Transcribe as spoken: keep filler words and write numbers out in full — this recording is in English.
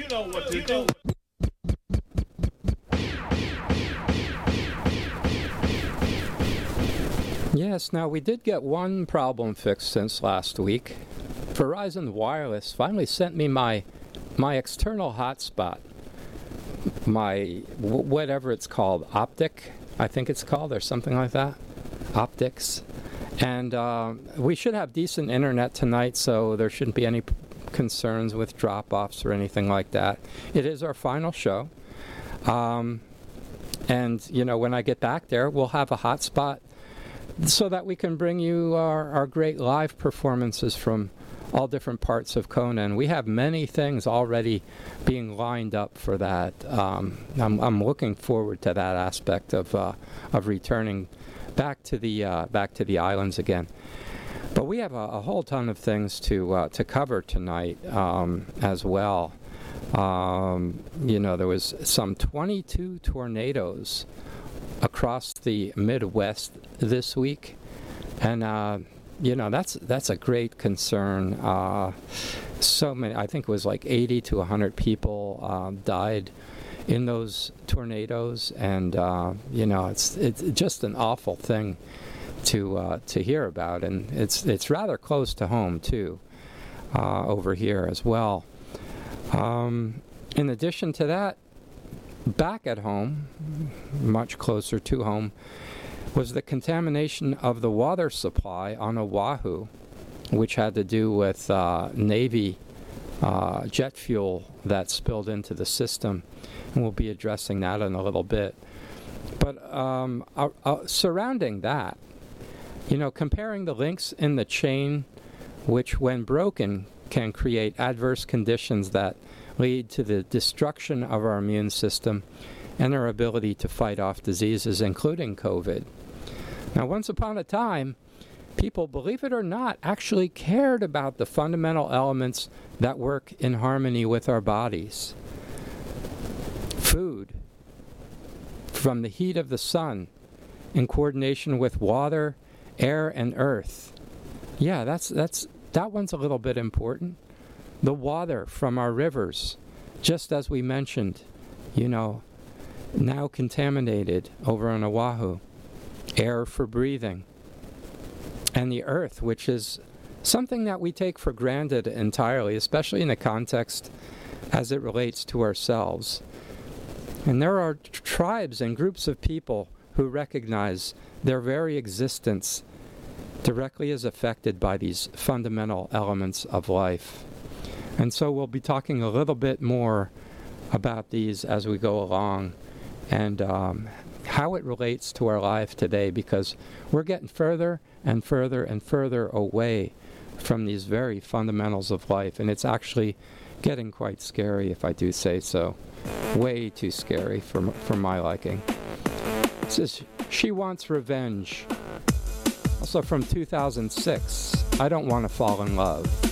You know what to do. Yes, now we did get one problem fixed since last week. Verizon Wireless finally sent me my my external hotspot, my w- whatever it's called, Optic, I think it's called, or something like that, Optics. And uh, we should have decent internet tonight, so there shouldn't be any p- concerns with drop-offs or anything like that. It is our final show. Um, and, you know, when I get back there, we'll have a hotspot so that we can bring you our, our great live performances from all different parts of Kona. And we have many things already being lined up for that. Um, I'm, I'm looking forward to that aspect of uh, of returning back to the uh, back to the islands again. But we have a, a whole ton of things to uh, to cover tonight um, as well. Um, you know, there was some twenty-two tornadoes across the Midwest this week, and uh, you know that's that's a great concern. Uh, so many, I think it was like eighty to one hundred people uh, died in those tornadoes, and uh, you know it's it's just an awful thing to uh, to hear about, and it's it's rather close to home too, uh, over here as well. Um, in addition to that, back at home, much closer to home, was the contamination of the water supply on Oahu, which had to do with uh, Navy uh, jet fuel that spilled into the system. And we'll be addressing that in a little bit. But um, uh, uh, surrounding that, you know, comparing the links in the chain, which when broken can create adverse conditions that lead to the destruction of our immune system and our ability to fight off diseases, including COVID. Now, once upon a time, people, believe it or not, actually cared about the fundamental elements that work in harmony with our bodies. Food, from the heat of the sun, in coordination with water, air, and earth. Yeah, that's that's that one's a little bit important. The water from our rivers, just as we mentioned, you know, now contaminated over on Oahu. Air for breathing. And the earth, which is something that we take for granted entirely, especially in the context as it relates to ourselves. And there are t- tribes and groups of people who recognize their very existence directly is affected by these fundamental elements of life. And so we'll be talking a little bit more about these as we go along, and um, how it relates to our life today, because we're getting further and further and further away from these very fundamentals of life, and it's actually getting quite scary, if I do say so. Way too scary for, m- for my liking. This is She Wants Revenge, also from two thousand six, I Don't Want to Fall in Love.